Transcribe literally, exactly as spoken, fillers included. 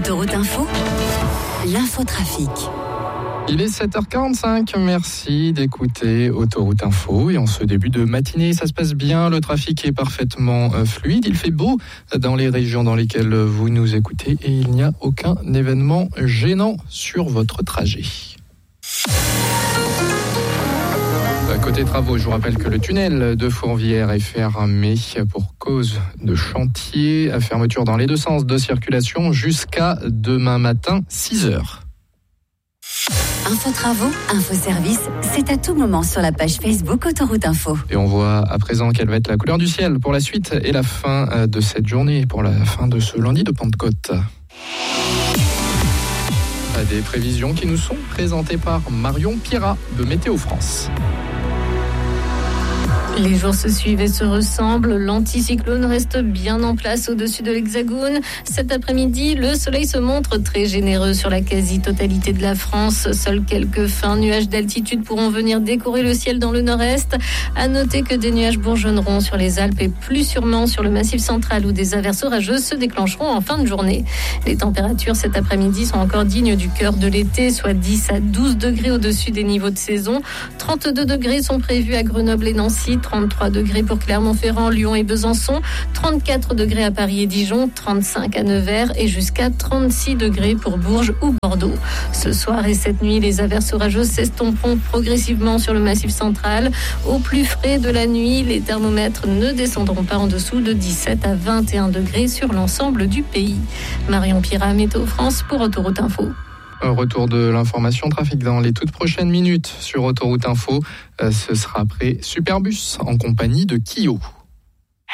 Autoroute Info, l'infotrafic. Il est sept heures quarante-cinq, merci d'écouter Autoroute Info. Et en ce début de matinée, ça se passe bien, le trafic est parfaitement fluide. Il fait beau dans les régions dans lesquelles vous nous écoutez et il n'y a aucun événement gênant sur votre trajet. Côté travaux, je vous rappelle que le tunnel de Fourvière est fermé pour cause de chantier. Fermeture dans les deux sens de circulation jusqu'à demain matin, six heures. Info travaux, info service, c'est à tout moment sur la page Facebook Autoroute Info. Et on voit à présent quelle va être la couleur du ciel pour la suite et la fin de cette journée, pour la fin de ce lundi de Pentecôte. Des prévisions qui nous sont présentées par Marion Pirat de Météo France. Les jours se suivent et se ressemblent. L'anticyclone reste bien en place au-dessus de l'Hexagone. Cet après-midi, le soleil se montre très généreux sur la quasi-totalité de la France. Seuls quelques fins nuages d'altitude pourront venir décorer le ciel dans le nord-est. À noter que des nuages bourgeonneront sur les Alpes et plus sûrement sur le Massif central où des averses orageuses se déclencheront en fin de journée. Les températures cet après-midi sont encore dignes du cœur de l'été, soit dix à douze degrés au-dessus des niveaux de saison. trente-deux degrés sont prévus à Grenoble et Nancy. trente-trois degrés pour Clermont-Ferrand, Lyon et Besançon, trente-quatre degrés à Paris et Dijon, trente-cinq à Nevers et jusqu'à trente-six degrés pour Bourges ou Bordeaux. Ce soir et cette nuit, les averses orageuses s'estomperont progressivement sur le Massif central. Au plus frais de la nuit, les thermomètres ne descendront pas en dessous de dix-sept à vingt et un degrés sur l'ensemble du pays. Marion Pirat, Météo France pour Autoroute Info. Retour de l'information trafic dans les toutes prochaines minutes sur Autoroute Info. Ce sera après Superbus en compagnie de Kio.